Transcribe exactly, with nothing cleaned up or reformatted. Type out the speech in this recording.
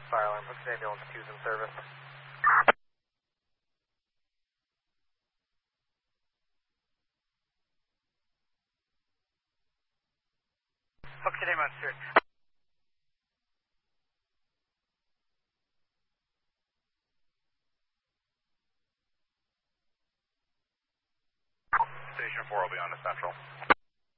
Fire alarm, what's ambulance two's in service? Fox today, Monster. Station four will be on to Central.